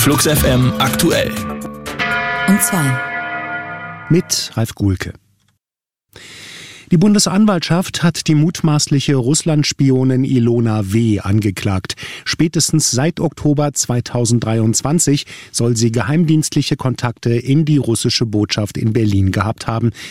Flux FM aktuell. Um 2. Mit Ralf Guhlke. Die Bundesanwaltschaft hat die mutmaßliche Russland-Spionin Ilona W. angeklagt. Spätestens seit Oktober 2023 soll sie geheimdienstliche Kontakte in die russische Botschaft in Berlin gehabt haben.